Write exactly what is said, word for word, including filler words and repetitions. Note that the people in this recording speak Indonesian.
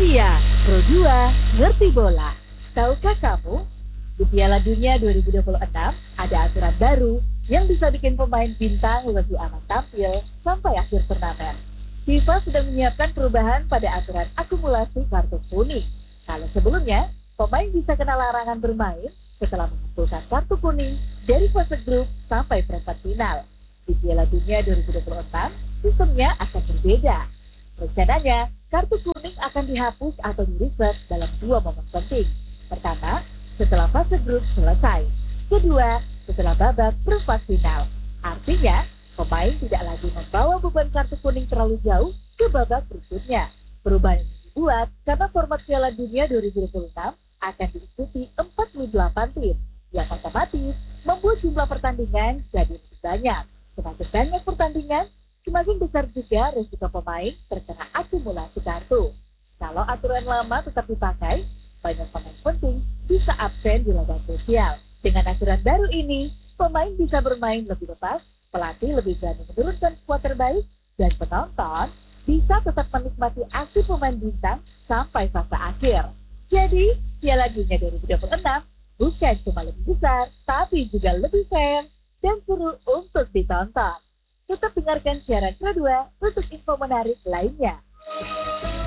Iya, Pro dua ngerti bola. Tahukah kamu, di Piala Dunia dua ribu dua puluh enam ada aturan baru yang bisa bikin pemain bintang lebih aman tampil sampai akhir turnamen. FIFA sudah menyiapkan perubahan pada aturan akumulasi kartu kuning. Kalau sebelumnya, pemain bisa kena larangan bermain setelah mengumpulkan kartu kuning dari fase grup sampai perempat final. Di Piala Dunia dua ribu dua puluh enam, sistemnya akan berbeda. Rencananya, kartu kuning akan dihapus atau di-reset dalam dua momen penting. Pertama, setelah fase grup selesai. Kedua, setelah babak perempat final. Artinya, pemain tidak lagi membawa beban kartu kuning terlalu jauh ke babak berikutnya. Perubahan ini dibuat karena format Piala Dunia dua ribu dua puluh enam akan diikuti empat puluh delapan tim, yang otomatis membuat jumlah pertandingan jadi lebih banyak. Semakin banyak pertandingan, semakin besar juga risiko pemain terkena akumulasi kartu. Kalau aturan lama tetap dipakai, banyak pemain penting bisa absen di laga krusial. Dengan aturan baru ini, pemain bisa bermain lebih lepas, pelatih lebih berani menurunkan skuad terbaik, dan penonton bisa tetap menikmati aksi pemain bintang sampai fase akhir. Jadi, Piala Dunia dua ribu dua puluh enam bukan cuma lebih besar, tapi juga lebih fair dan seru untuk ditonton. Tetap dengarkan siaran Pro dua untuk info menarik lainnya.